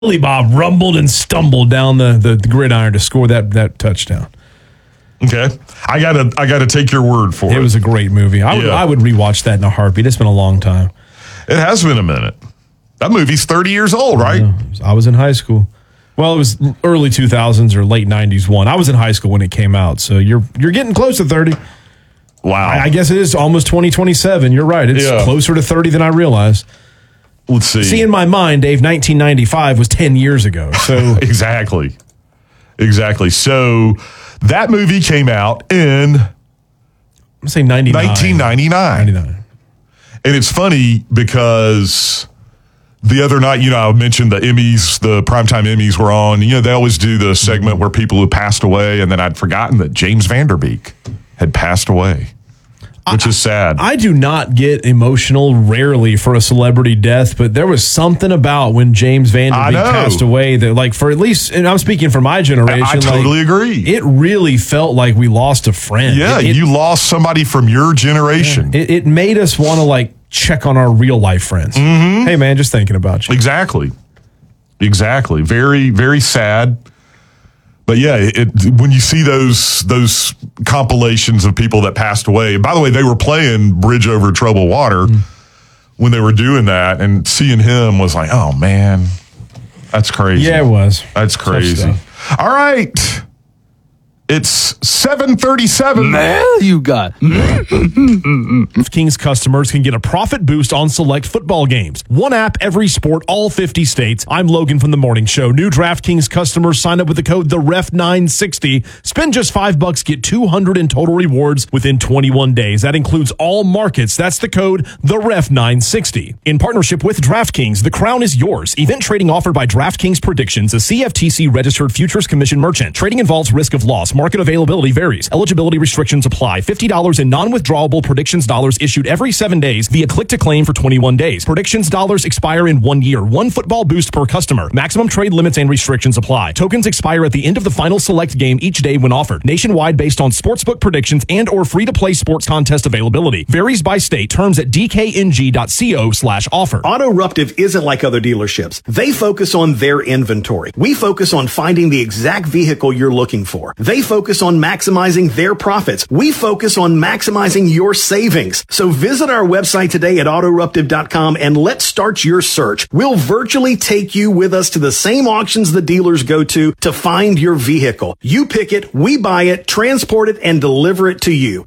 Billy Bob rumbled and stumbled down the gridiron to score that touchdown. Okay. I gotta take your word for it. It was a great movie. I would rewatch that in a heartbeat. It's been a long time. It has been a minute. That movie's 30 years old, right? I was in high school. Well, it was early 2000s or late 90s one. I was in high school when it came out, so you're getting close to 30. Wow. I guess it is almost 2027. You're right. It's closer to 30 than I realized. Let's see. See, in my mind, Dave, 1995 was 10 years ago. So Exactly. So that movie came out in I'm going to say 99. 1999. And it's funny because the other night, I mentioned the Emmys, the primetime Emmys were on. They always do the segment where people who passed away, and then I'd forgotten that James Van Der Beek had passed away, which is sad. I do not get emotional rarely for a celebrity death, but there was something about when James Van Der Beek passed away that, like, for at least, and I'm speaking for my generation. I totally agree. It really felt like we lost a friend. Yeah, you lost somebody from your generation. It made us want to, like, check on our real life friends. Mm-hmm. Hey, man, just thinking about you. Exactly. Very, very sad. But yeah, when you see those compilations of people that passed away, by the way, they were playing Bridge Over Troubled Water when they were doing that, and seeing him was like, oh man, that's crazy. Yeah, it was. That's crazy. All right. It's 7:37. Man, you got. DraftKings customers can get a profit boost on select football games. One app, every sport, all 50 states. I'm Logan from The Morning Show. New DraftKings customers sign up with the code TheRef960. Spend just $5, get $200 in total rewards within 21 days. That includes all markets. That's the code TheRef960. In partnership with DraftKings, the crown is yours. Event trading offered by DraftKings Predictions, a CFTC registered futures commission merchant. Trading involves risk of loss. Market availability varies. Eligibility restrictions apply. $50 in non-withdrawable predictions dollars issued every 7 days via click-to-claim for 21 days. Predictions dollars expire in 1 year. One football boost per customer. Maximum trade limits and restrictions apply. Tokens expire at the end of the final select game each day when offered. Nationwide based on sportsbook predictions and or free-to-play sports contest availability. Varies by state. Terms at dkng.co/offer. Autoruptive isn't like other dealerships. They focus on their inventory. We focus on finding the exact vehicle you're looking for. They focus on maximizing their profits. We focus on maximizing your savings. So visit our website today at autoruptive.com and let's start your search. We'll virtually take you with us to the same auctions the dealers go to find your vehicle. You pick it, we buy it, transport it, and deliver it to you.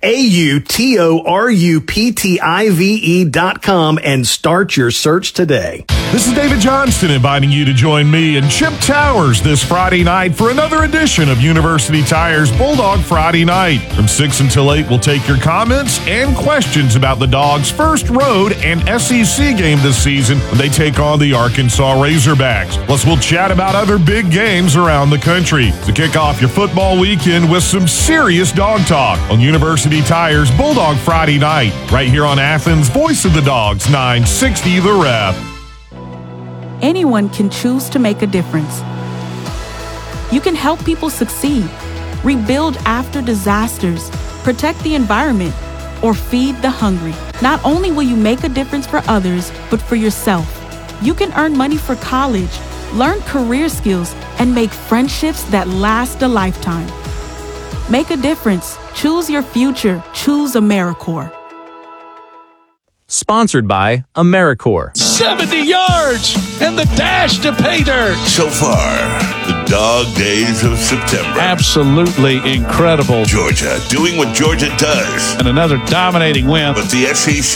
autoruptive.com and start your search today. This is David Johnston inviting you to join me and Chip Towers this Friday night for another edition of University Tires Bulldog Friday Night. From 6 until 8, we'll take your comments and questions about the Dogs' first road and SEC game this season when they take on the Arkansas Razorbacks. Plus, we'll chat about other big games around the country to kick off your football weekend with some serious dog talk on University Tires Bulldog Friday Night, right here on Athens' Voice of the Dogs, 960 The Ref. Anyone can choose to make a difference. You can help people succeed, rebuild after disasters, protect the environment, or feed the hungry. Not only will you make a difference for others, but for yourself. You can earn money for college, learn career skills, and make friendships that last a lifetime. Make a difference. Choose your future. Choose AmeriCorps. Sponsored by AmeriCorps. 70 yards and the dash to pay dirt. So far, the dog days of September. Absolutely incredible. Georgia doing what Georgia does. And another dominating win. But the SEC